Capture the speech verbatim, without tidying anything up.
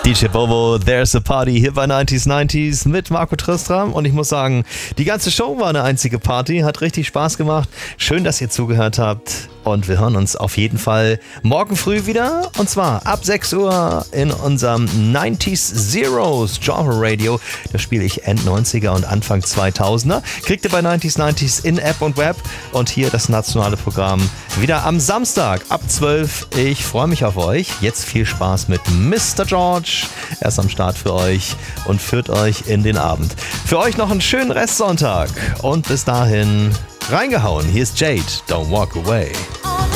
D J Bobo, There's a Party hier bei neunzig neunzig mit Marco Tristram und ich muss sagen, die ganze Show war eine einzige Party, hat richtig Spaß gemacht. Schön, dass ihr zugehört habt und wir hören uns auf jeden Fall morgen früh wieder und zwar ab sechs Uhr in unserem neunzig Zeros Genre Radio. Da spiele ich End neunziger und Anfang zweitausender. Kriegt ihr bei neunzig neunzig in App und Web und hier das nationale Programm wieder am Samstag ab zwölf. Ich freue mich auf euch. Jetzt viel Spaß mit Mister George. Er ist am Start für euch und führt euch in den Abend. Für euch noch einen schönen Restsonntag und bis dahin reingehauen. Hier ist Jade. Don't walk away.